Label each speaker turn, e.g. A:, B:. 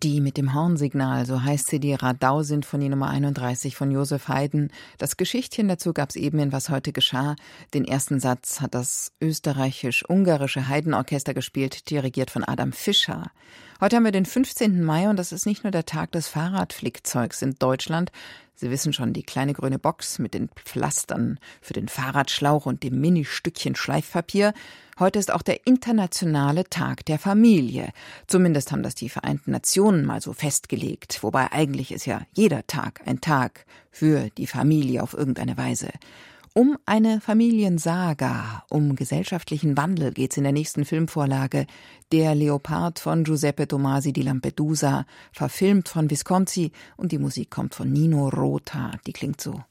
A: Die mit dem Hornsignal, so heißt sie, die Radau-Sinfonie Nummer 31 von Joseph Haydn. Das Geschichtchen dazu gab's eben in Was heute geschah. Den ersten Satz hat das österreichisch-ungarische Haydn-Orchester gespielt, dirigiert von Adam Fischer. Heute haben wir den 15. Mai und das ist nicht nur der Tag des Fahrradflickzeugs in Deutschland. Sie wissen schon, die kleine grüne Box mit den Pflastern für den Fahrradschlauch und dem Ministückchen Schleifpapier. Heute ist auch der internationale Tag der Familie. Zumindest haben das die Vereinten Nationen mal so festgelegt. Wobei eigentlich ist ja jeder Tag ein Tag für die Familie auf irgendeine Weise. Um eine Familiensaga, um gesellschaftlichen Wandel geht's in der nächsten Filmvorlage. Der Leopard von Giuseppe Tomasi di Lampedusa, verfilmt von Visconti, und die Musik kommt von Nino Rota. Die klingt so.